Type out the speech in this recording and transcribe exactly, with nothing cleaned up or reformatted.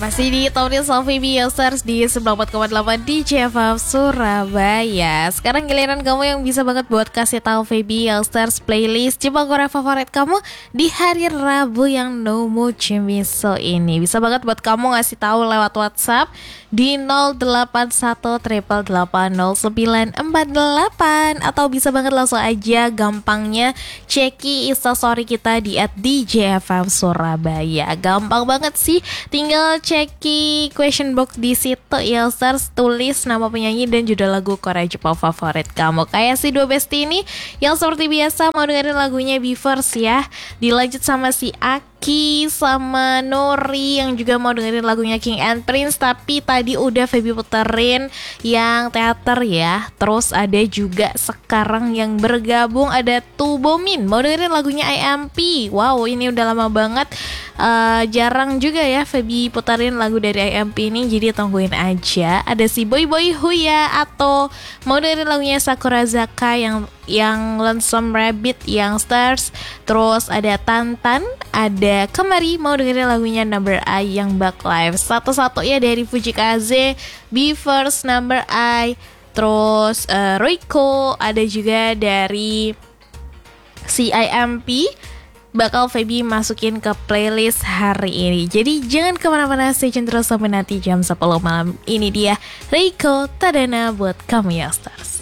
Masih di Tony Salvi Youngsters di sembilan puluh empat koma delapan di J F M Surabaya. Sekarang giliran kamu yang bisa banget buat kasih tahu Feby Youngsters playlist Jepang Korea favorit kamu di hari Rabu yang no mood Chimiso ini. Bisa banget buat kamu ngasih tahu lewat WhatsApp di nol delapan satu delapan delapan nol sembilan empat delapan, atau bisa banget langsung aja gampangnya ceki instastory kita di at D J F M Surabaya. Gampang banget sih, tinggal ceki question box di situ Youngsters, tulis nama penyanyi dan judul lagu Korea Jepang favorit kamu. Kayak si dua bestie ini yang seperti biasa mau dengerin lagunya Beavers ya. Dilanjut sama si Aki sama Nori yang juga mau dengerin lagunya King and Prince, tapi tadi udah Feby puterin yang teater ya. Terus ada juga sekarang yang bergabung ada Tubomin mau dengerin lagunya I M P. Wow, ini udah lama banget uh, jarang juga ya Feby puterin lagu dari I M P ini, jadi tungguin aja. Ada si Boy Boy Huya atau mau dengerin lagunya Sakura Zaka yang yang Lonesome Rabbit Youngsters. Terus ada Tantan, ada Kemari mau dengerin lagunya Number I yang Back Live. Satu-satu ya dari Fujikaze, Beavers, Number I. Terus uh, Royko, ada juga dari si I M P. Bakal Feby masukin ke playlist hari ini. Jadi jangan kemana-mana, stay tune terus sampai nanti jam sepuluh malam. Ini dia Reiko Tadana buat kamu Youngsters.